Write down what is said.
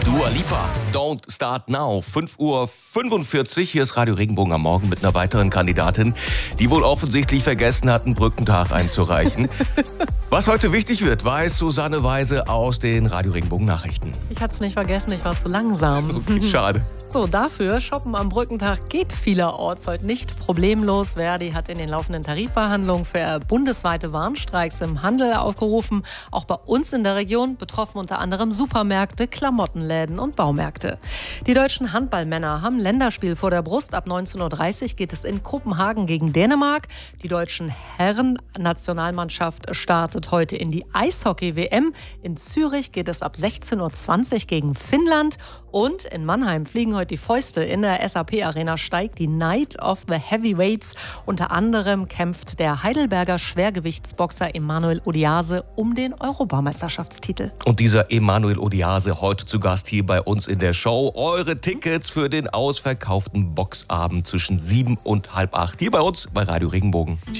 Dua Lipa, Don't Start Now, 5:45 Uhr. Hier ist Radio Regenbogen am Morgen mit einer weiteren Kandidatin, die wohl offensichtlich vergessen hat, einen Brückentag einzureichen. Was heute wichtig wird, weiß Susanne Weise aus den Radio Regenbogen Nachrichten. Ich hatte es nicht vergessen, ich war zu langsam. Okay, schade. So, dafür shoppen am Brückentag geht vielerorts heute nicht problemlos. Verdi hat in den laufenden Tarifverhandlungen für bundesweite Warnstreiks im Handel aufgerufen. Auch bei uns in der Region betroffen unter anderem Supermärkte, Klamottenläden und Baumärkte. Die deutschen Handballmänner haben Länderspiel vor der Brust. Ab 19:30 Uhr geht es in Kopenhagen gegen Dänemark. Die deutschen Herren-Nationalmannschaft startet heute in die Eishockey-WM. In Zürich geht es ab 16:20 Uhr gegen Finnland. Und in Mannheim fliegen heute die Fäuste. In der SAP-Arena steigt die Night of the Heavyweights. Unter anderem kämpft der Heidelberger Schwergewichtsboxer Emanuel Odiase um den Europameisterschaftstitel. Und dieser Emanuel Odiase heute zu Gast hier bei uns in der Show. Eure Tickets für den ausverkauften Boxabend zwischen 7 und halb 8 hier bei uns bei Radio Regenbogen.